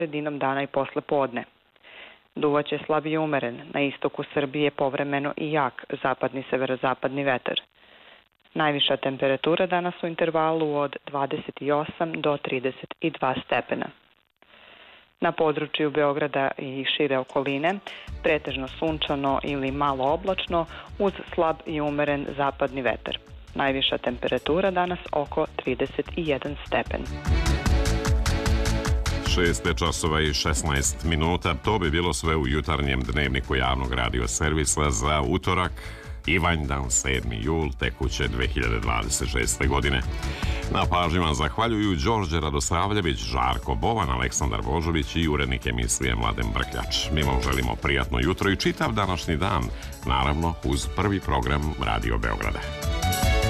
sredinom dana i posle podne. Duvaće slab i umeren, na istoku Srbije povremeno i jak zapadni severozapadni vetar. Najviša temperatura danas u intervalu od 28 do 32 stepena. Na području Beograda i šire okoline pretežno sunčano ili malo oblačno uz slab i umeren zapadni vetar. Najviša temperatura danas oko 31 stepen. 6 časova i 16 minuta. To bi bilo sve u jutarnjem dnevniku javnog radio servisa za utorak, Ivanjdan 7. jul tekuće 2026. godine. Na pažnji vam zahvaljuju Đorđe Radosavljević, Žarko Bovan, Aleksandar Božović i urednik emisije Mladen Brkljač. Mi vam želimo prijatno jutro i čitav današnji dan, naravno uz prvi program Radio Beograda.